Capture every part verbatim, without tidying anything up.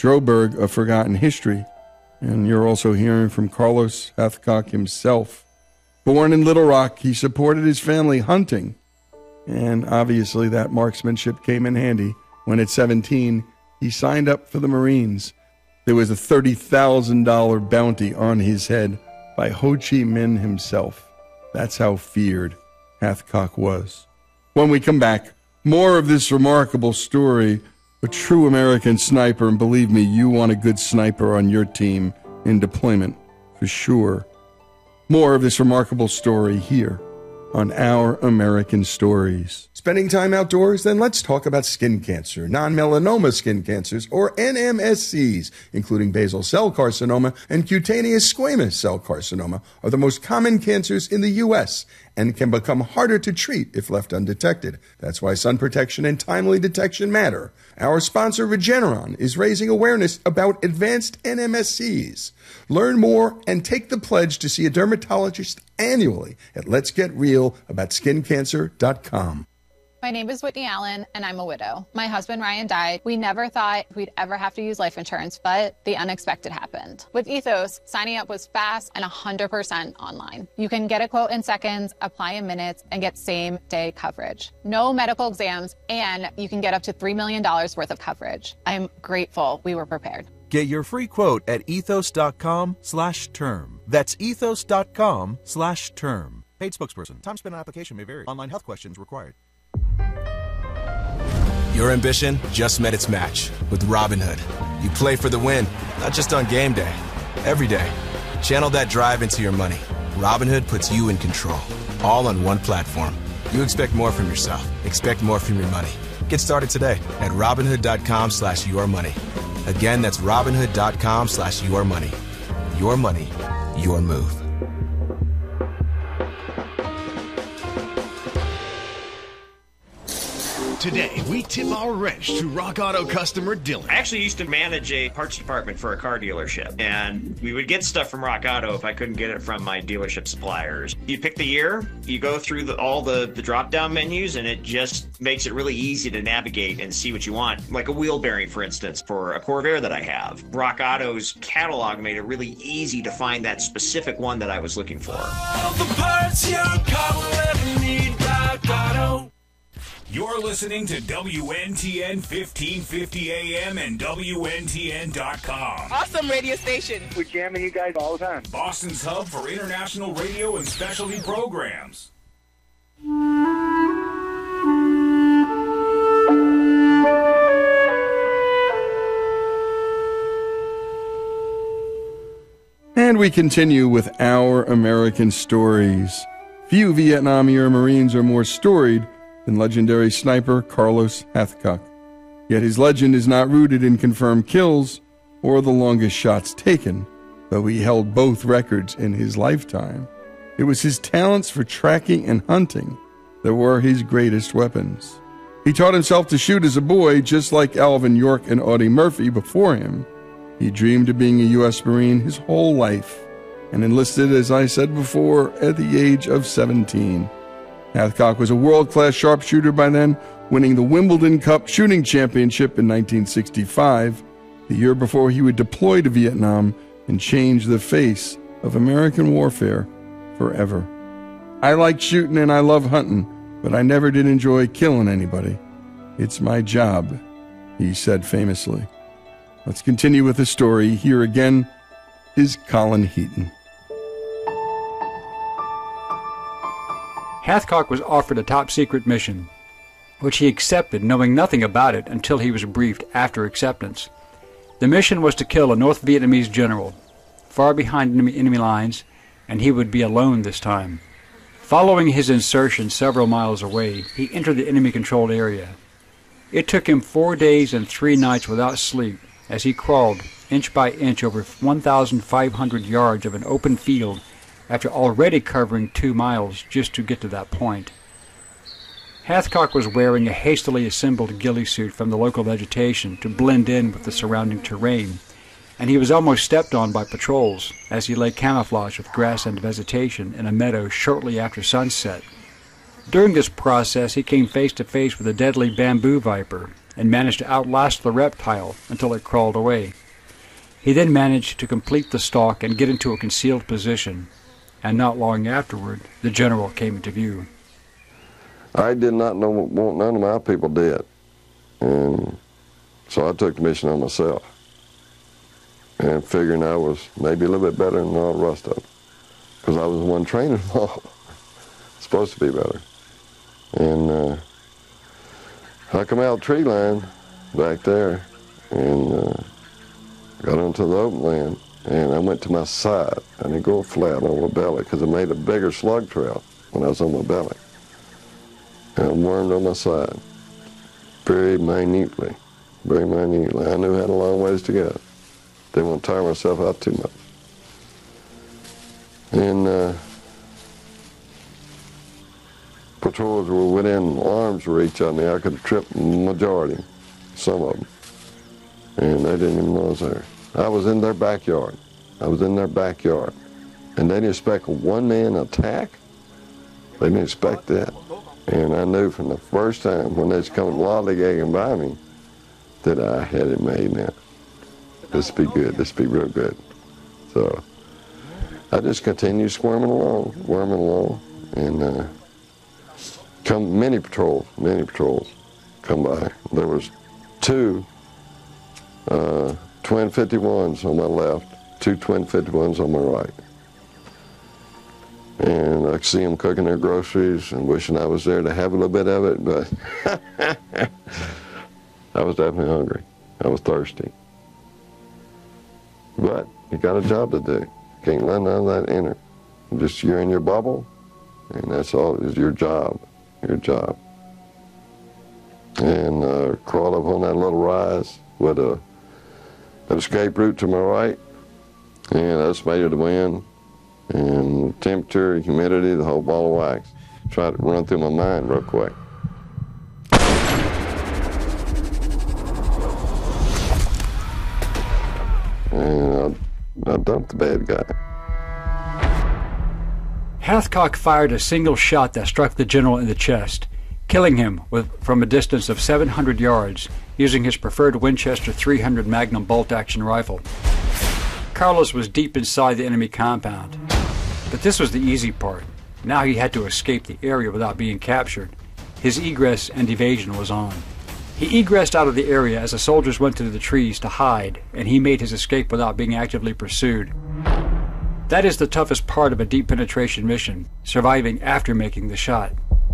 Droberg of Forgotten History. And you're also hearing from Carlos Hathcock himself. Born in Little Rock, he supported his family hunting. And obviously that marksmanship came in handy when at seventeen, he signed up for the Marines. There was a thirty thousand dollars bounty on his head by Ho Chi Minh himself. That's how feared Hathcock was. When we come back, more of this remarkable story, a true American sniper, and believe me, you want a good sniper on your team in deployment, for sure. More of this remarkable story here on Our American Stories. Spending time outdoors? Then let's talk about skin cancer, non-melanoma skin cancers, or N M S Cs, including basal cell carcinoma and cutaneous squamous cell carcinoma, are the most common cancers in the U S and can become harder to treat if left undetected. That's why sun protection and timely detection matter. Our sponsor, Regeneron, is raising awareness about advanced N M S Cs. Learn more and take the pledge to see a dermatologist annually at lets get real about skin cancer dot com. My name is Whitney Allen, and I'm a widow. My husband, Ryan, died. We never thought we'd ever have to use life insurance, but the unexpected happened. With Ethos, signing up was fast and one hundred percent online. You can get a quote in seconds, apply in minutes, and get same-day coverage. No medical exams, and you can get up to three million dollars worth of coverage. I'm grateful we were prepared. Get your free quote at ethos.com slash term. That's ethos.com slash term. Paid spokesperson. Time spent on application may vary. Online health questions required. Your ambition just met its match with Robinhood. You play for the win, not just on game day, every day. Channel that drive into your money. Robinhood puts you in control, all on one platform. You expect more from yourself. Expect more from your money. Get started today at Robinhood.com slash your money. Again, that's Robinhood.com slash your money. Your money, your move. Today, we tip our wrench to Rock Auto customer Dylan. I actually used to manage a parts department for a car dealership, and we would get stuff from Rock Auto if I couldn't get it from my dealership suppliers. You pick the year, you go through the, all the, the drop-down menus, and it just makes it really easy to navigate and see what you want. Like a wheel bearing, for instance, for a Corvair that I have. Rock Auto's catalog made it really easy to find that specific one that I was looking for. All the parts your car will ever need, Rock Auto. You're listening to W N T N fifteen fifty A M and W N T N dot com. Awesome radio station. We're jamming you guys all the time. Boston's hub for international radio and specialty programs. And we continue with Our American Stories. Few Vietnam-era Marines are more storied than legendary sniper Carlos Hathcock. Yet his legend is not rooted in confirmed kills or the longest shots taken, though he held both records in his lifetime. It was his talents for tracking and hunting that were his greatest weapons. He taught himself to shoot as a boy, just like Alvin York and Audie Murphy before him. He dreamed of being a U S Marine his whole life and enlisted, as I said before, at the age of seventeen. Hathcock was a world-class sharpshooter by then, winning the Wimbledon Cup Shooting Championship in nineteen sixty-five, the year before he would deploy to Vietnam and change the face of American warfare forever. I like shooting and I love hunting, but I never did enjoy killing anybody. It's my job, he said famously. Let's continue with the story. Here again is Colin Heaton. Hathcock was offered a top-secret mission, which he accepted, knowing nothing about it until he was briefed after acceptance. The mission was to kill a North Vietnamese general, far behind enemy, enemy lines, and he would be alone this time. Following his insertion several miles away, he entered the enemy-controlled area. It took him four days and three nights without sleep as he crawled inch by inch over one thousand five hundred yards of an open field after already covering two miles just to get to that point. Hathcock was wearing a hastily assembled ghillie suit from the local vegetation to blend in with the surrounding terrain, and he was almost stepped on by patrols as he lay camouflaged with grass and vegetation in a meadow shortly after sunset. During this process, he came face to face with a deadly bamboo viper, and managed to outlast the reptile until it crawled away. He then managed to complete the stalk and get into a concealed position, and not long afterward, the general came into view. I did not know what none of my people did, and so I took the mission on myself, and figuring I was maybe a little bit better than all the rest of them, because I was the one training them all. Supposed to be better. And uh, I come out tree line back there, and uh, got onto the open land, and I went to my side. I didn't go flat on my belly because I made a bigger slug trail when I was on my belly. And I wormed on my side, very minutely, very minutely. I knew I had a long ways to go. Didn't want to tire myself out too much. And uh, patrols were within arm's reach of me. I could have tripped the majority, some of them. And they didn't even know I was there. I was in their backyard. I was in their backyard. And they didn't expect a one-man attack. They didn't expect that. And I knew from the first time when they was coming lollygagging by me that I had it made now. This be good. This be real good. So I just continued squirming along, worming along, and uh, come many patrols, many patrols come by. There was two uh, twin fifty-ones on my left, two twin fifty-ones on my right. And I could see them cooking their groceries and wishing I was there to have a little bit of it, but I was definitely hungry. I was thirsty. But you got a job to do. Can't let none of that enter. Just you're in your bubble, and that's all is your job, your job. And uh, crawl up on that little rise with a an escape route to my right, and I just made it to wind, and temperature, humidity, the whole ball of wax. Try to run through my mind real quick. And I, I dumped the bad guy. Hathcock fired a single shot that struck the general in the chest, killing him with, from a distance of seven hundred yards, using his preferred Winchester three hundred Magnum bolt-action rifle. Carlos was deep inside the enemy compound. But this was the easy part. Now he had to escape the area without being captured. His egress and evasion was on. He egressed out of the area as the soldiers went to the trees to hide, and he made his escape without being actively pursued. That is the toughest part of a deep penetration mission, surviving after making the shot.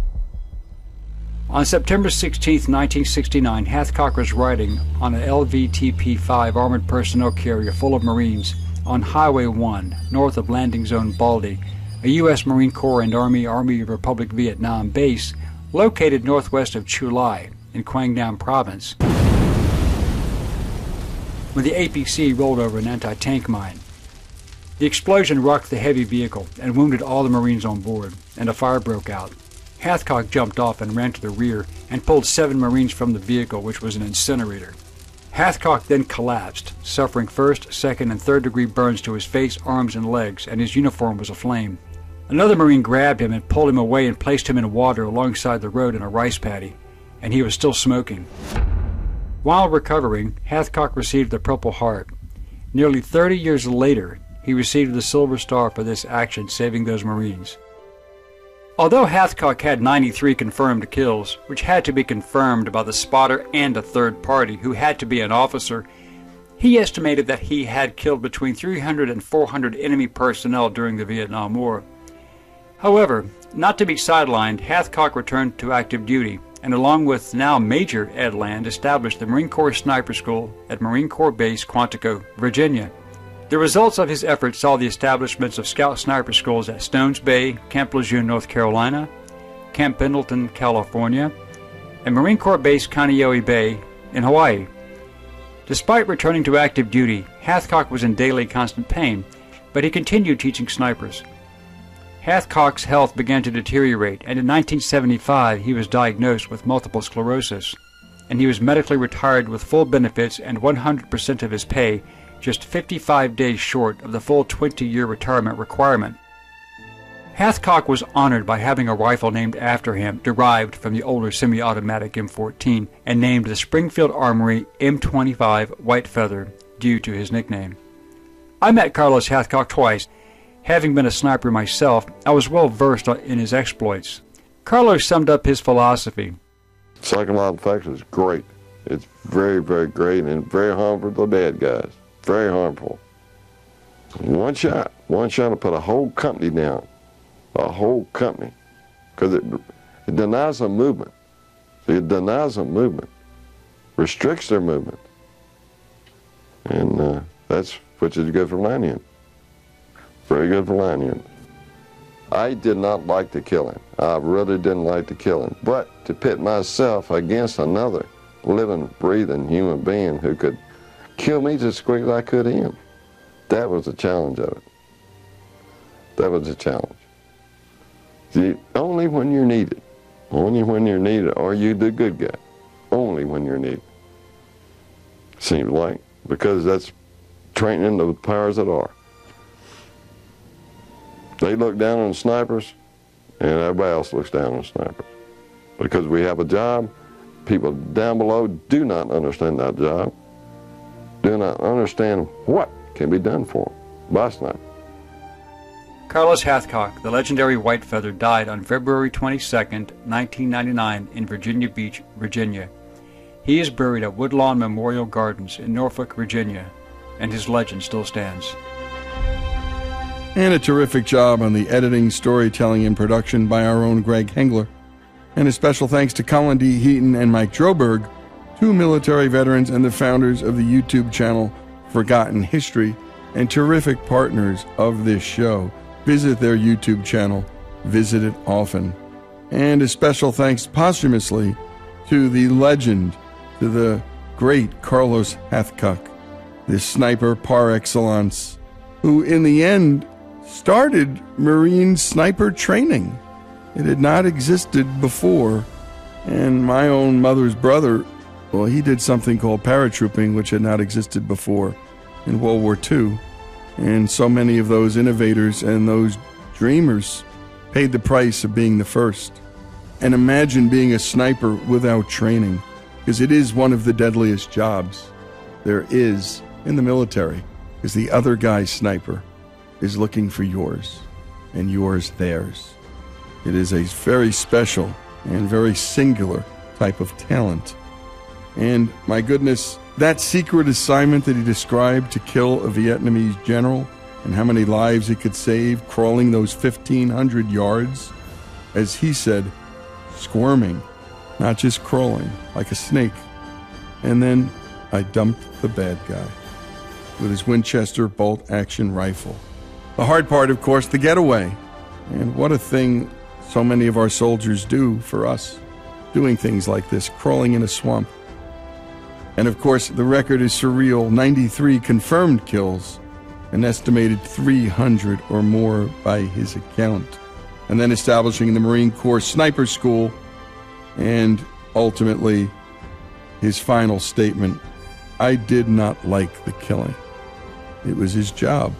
On September sixteenth, nineteen sixty-nine, Hathcock was riding on an L V T P five armored personnel carrier full of Marines on Highway one, north of Landing Zone Baldy, a U S Marine Corps and Army Army of Republic Vietnam base located northwest of Chu Lai in Quang Nam Province, when the A P C rolled over an anti-tank mine. The explosion rocked the heavy vehicle and wounded all the Marines on board, and a fire broke out. Hathcock jumped off and ran to the rear and pulled seven Marines from the vehicle, which was an incinerator. Hathcock then collapsed, suffering first, second, and third degree burns to his face, arms, and legs, and his uniform was aflame. Another Marine grabbed him and pulled him away and placed him in water alongside the road in a rice paddy, and he was still smoking. While recovering, Hathcock received the Purple Heart. Nearly thirty years later, he received the Silver Star for this action, saving those Marines. Although Hathcock had ninety-three confirmed kills, which had to be confirmed by the spotter and a third party, who had to be an officer, he estimated that he had killed between three hundred and four hundred enemy personnel during the Vietnam War. However, not to be sidelined, Hathcock returned to active duty, and along with now Major Ed Land, established the Marine Corps Sniper School at Marine Corps Base Quantico, Virginia. The results of his efforts saw the establishments of Scout Sniper Schools at Stones Bay, Camp Lejeune, North Carolina, Camp Pendleton, California, and Marine Corps Base Kaneohe Bay in Hawaii. Despite returning to active duty, Hathcock was in daily constant pain, but he continued teaching snipers. Hathcock's health began to deteriorate, and in nineteen seventy-five he was diagnosed with multiple sclerosis, and he was medically retired with full benefits and one hundred percent of his pay, just fifty-five days short of the full twenty-year retirement requirement. Hathcock was honored by having a rifle named after him, derived from the older semi-automatic M fourteen, and named the Springfield Armory M twenty-five White Feather, due to his nickname. I met Carlos Hathcock twice. Having been a sniper myself, I was well versed in his exploits. Carlos summed up his philosophy. Psychological effect is great. It's very, very great and very harmful to the bad guys. Very harmful. One shot. One shot will put a whole company down. A whole company. Because it, it denies them movement. It denies them movement. Restricts their movement. And uh, that's which is good for Lanyon. Very good for Lanyon. I did not like to kill him. I really didn't like to kill him. But to pit myself against another living, breathing human being who could kill me just as quick as I could him, that was the challenge of it. That was the challenge. See, only when you're needed. Only when you're needed are you the good guy. Only when you're needed. Seems like. Because that's training the powers that are. They look down on snipers, and everybody else looks down on snipers. Because we have a job, people down below do not understand that job, do not understand what can be done for them by snipers. Carlos Hathcock, the legendary White Feather, died on February twenty-second, nineteen ninety-nine in Virginia Beach, Virginia. He is buried at Woodlawn Memorial Gardens in Norfolk, Virginia, and his legend still stands. And a terrific job on the editing, storytelling, and production by our own Greg Hengler. And a special thanks to Colin D. Heaton and Mike Droberg, two military veterans and the founders of the YouTube channel Forgotten History, and terrific partners of this show. Visit their YouTube channel. Visit it often. And a special thanks posthumously to the legend, to the great Carlos Hathcock, this sniper par excellence, who in the end started Marine sniper training. It had not existed before. And my own mother's brother, well, he did something called paratrooping, which had not existed before in World War Two. And so many of those innovators and those dreamers paid the price of being the first. And imagine being a sniper without training, because it is one of the deadliest jobs there is in the military, because the other guy's sniper is looking for yours, and yours theirs. It is a very special and very singular type of talent. And my goodness, that secret assignment that he described to kill a Vietnamese general and how many lives he could save crawling those fifteen hundred yards, as he said, squirming, not just crawling like a snake. And then I dumped the bad guy with his Winchester bolt-action rifle. The hard part, of course, the getaway. And what a thing so many of our soldiers do for us, doing things like this, crawling in a swamp. And of course, the record is surreal, ninety-three confirmed kills, an estimated three hundred or more by his account. And then establishing the Marine Corps Sniper School, and ultimately his final statement, I did not like the killing. It was his job.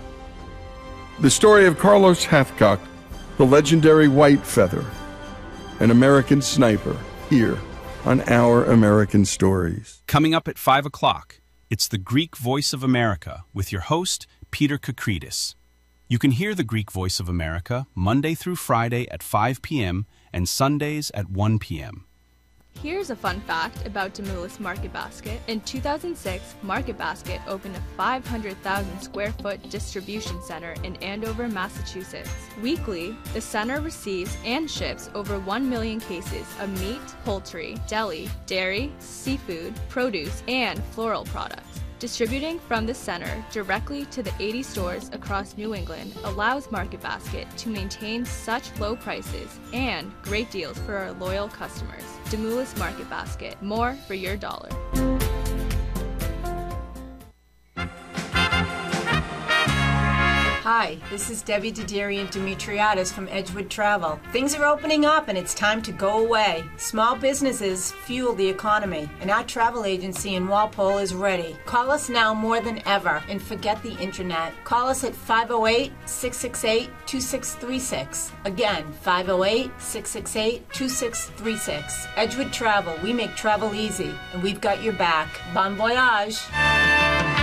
The story of Carlos Hathcock, the legendary White Feather, an American sniper, here on Our American Stories. Coming up at five o'clock, it's the Greek Voice of America with your host, Peter Kakridis. You can hear the Greek Voice of America Monday through Friday at five p.m. and Sundays at one p.m. Here's a fun fact about Demoulas Market Basket. In two thousand six, Market Basket opened a five hundred thousand square foot distribution center in Andover, Massachusetts. Weekly, the center receives and ships over one million cases of meat, poultry, deli, dairy, seafood, produce, and floral products. Distributing from the center directly to the eighty stores across New England allows Market Basket to maintain such low prices and great deals for our loyal customers. Demoulas Market Basket, more for your dollar. Hi, Hi, this is Debbie Diderian Demetriadis from Edgewood Travel. Things are opening up and it's time to go away. Small businesses fuel the economy, and our travel agency in Walpole is ready. Call us now more than ever and forget the internet. Call us at five oh eight, six six eight, two six three six. Again, five oh eight, six six eight, two six three six. Edgewood Travel, we make travel easy, and we've got your back. Bon voyage!